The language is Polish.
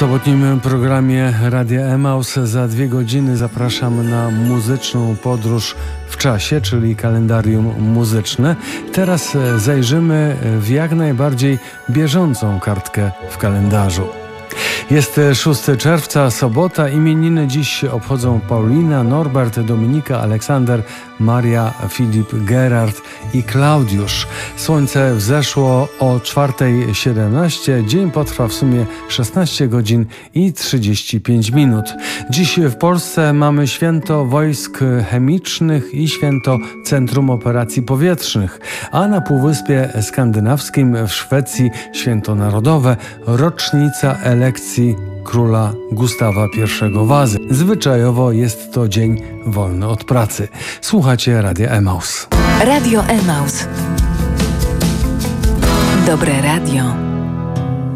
sobotnim programie Radia Emaus za 2 godziny zapraszam na muzyczną podróż w czasie, czyli kalendarium muzyczne. Teraz zajrzymy w jak najbardziej bieżącą kartkę w kalendarzu. Jest 6 czerwca, sobota. Imieniny dziś obchodzą Paulina, Norbert, Dominika, Aleksander, Maria, Filip, Gerard i Klaudiusz. Słońce wzeszło o 4:17. Dzień potrwa w sumie 16 godzin i 35 minut. Dziś w Polsce mamy święto wojsk chemicznych i święto Centrum Operacji Powietrznych, a na Półwyspie Skandynawskim w Szwecji święto narodowe, rocznica elekcji króla Gustawa I Wazy. Zwyczajowo jest to dzień wolny od pracy. Słuchacie Radia Emaus. Radio Emaus. Dobre radio.